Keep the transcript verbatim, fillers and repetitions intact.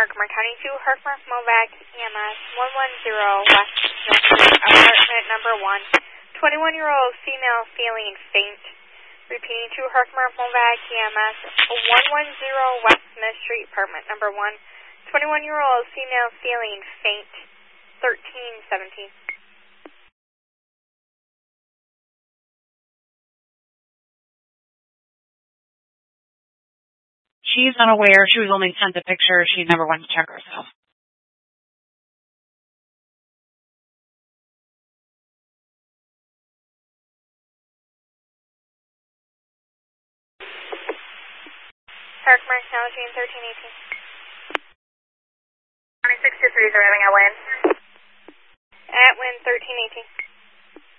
Herkimer County two, Herkimer Movac E M S, one one zero West Mill Street, apartment number one. twenty-one-year-old female feeling faint. Repeating to Herkimer Movac E M S, one one zero West Mill Street, apartment number one. twenty-one-year-old female feeling faint. thirteen seventeen. She's unaware. She was only sent a picture. She never went to check herself. Herkimer County thirteen eighteen. twenty-six two three is arriving at Wynn. At Wynn thirteen eighteen.